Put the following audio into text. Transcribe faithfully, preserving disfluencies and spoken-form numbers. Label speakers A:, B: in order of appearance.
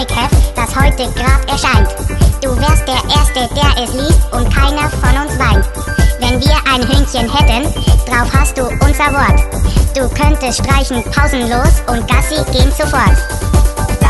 A: Comicheft, das heute grad erscheint. Du wärst der Erste, der es liest und keiner von uns weint. Wenn wir ein Hündchen hätten, drauf hast du unser Wort. Du könntest streichen pausenlos und Gassi gehen sofort.